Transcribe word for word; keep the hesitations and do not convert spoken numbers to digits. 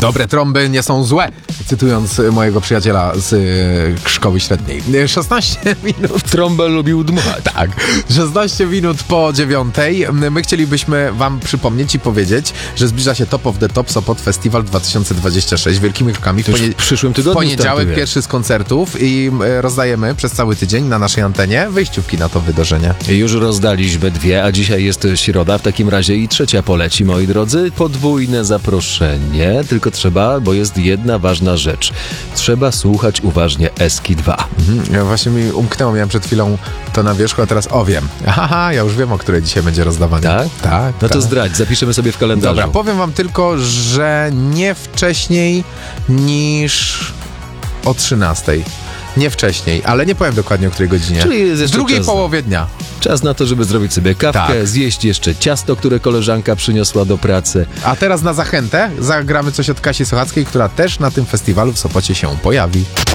Dobre trąby nie są złe, cytując mojego przyjaciela z y, szkoły średniej. szesnaście minut. Trąbę lubił dmuchać. Tak. szesnaście minut po dziewiątej. My chcielibyśmy wam przypomnieć i powiedzieć, że zbliża się Top of the Top Sopot Festiwal dwa tysiące dwadzieścia sześć wielkimi krokami. W, ponie- w przyszłym tygodniu. W poniedziałek pierwszy z koncertów i rozdajemy przez cały tydzień na naszej antenie wyjściówki na to wydarzenie. Już rozdaliśmy dwie, a dzisiaj jest środa, w takim razie i trzecia poleci, moi drodzy. Podwójne zaproszenie, tylko trzeba, bo jest jedna ważna rzecz. Trzeba słuchać uważnie Eski dwa. Mhm. Ja właśnie mi umknęło, miałem przed chwilą to na wierzchu, a teraz o wiem. Aha, ja już wiem, o której dzisiaj będzie rozdawanie. Tak? Tak. No to tak. zdradź, zapiszemy sobie w kalendarzu. Dobra, powiem wam tylko, że nie wcześniej niż o trzynastej. Nie wcześniej, ale nie powiem dokładnie o której godzinie. Czyli jest w jeszcze drugiej czas. połowie dnia. Czas na to, żeby zrobić sobie kawkę, Tak. zjeść jeszcze ciasto, które koleżanka przyniosła do pracy. A teraz na zachętę zagramy coś od Kasi Sochackiej, która też na tym festiwalu w Sopocie się pojawi.